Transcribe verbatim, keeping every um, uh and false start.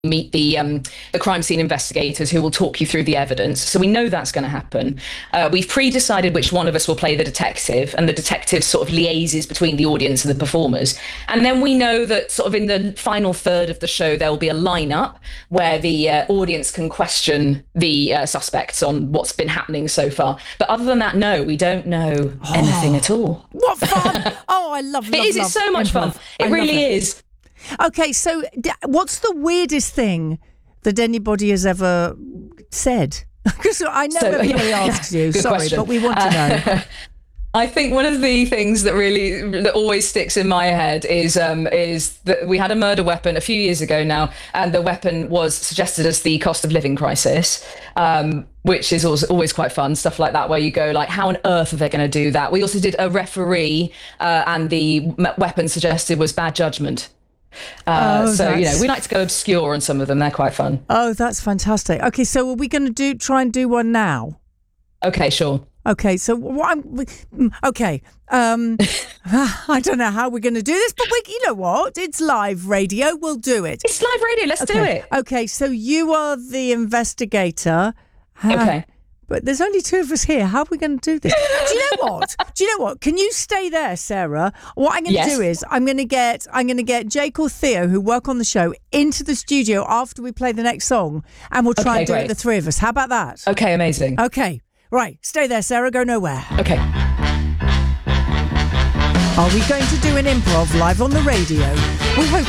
meet the um, the crime scene investigators who will talk you through the evidence. So we know that's going to happen. Uh, we've pre-decided which one of us will play the detective, and the detective sort of liaises between the audience and the performers. And then we know that sort of in the final third of the show, there will be a lineup where the uh, audience can question the uh, suspects on what's been happening so far. But other than that, no, we don't know oh, anything at all. What fun! Oh, I love, love, It is. love It's so much improv. fun. It I really it. is. Okay, so d- what's the weirdest thing that anybody has ever said? Because I know So, everybody yeah, asks yeah, you, good sorry, question. but we want to know. Uh, I think one of the things that really that always sticks in my head is um, is that we had a murder weapon a few years ago now, and the weapon was suggested as the cost of living crisis, um, which is always, always quite fun, stuff like that, where you go like, how on earth are they going to do that? We also did a referee, uh, and the weapon suggested was bad judgment. Uh, oh, so, that's... you know, we like to go obscure on some of them. They're quite fun. Oh, that's fantastic. Okay, so are we going to do try and do one now? Okay, sure. Okay, so what I'm okay. Um, I don't know how we're going to do this, but we, you know what? It's live radio. We'll do it. It's live radio. Let's okay. do it. Okay, so you are the investigator. Okay. But there's only two of us here. How are we going to do this? Do you know what? Do you know what? Can you stay there, Sarah? What I'm going to yes. do is I'm going to get I'm going to get Jake or Theo, who work on the show, into the studio after we play the next song, and we'll try okay, and do great. it, the three of us. How about that? Okay, amazing. Okay, right. Stay there, Sarah. Go nowhere. Okay. Are we going to do an improv live on the radio? We hope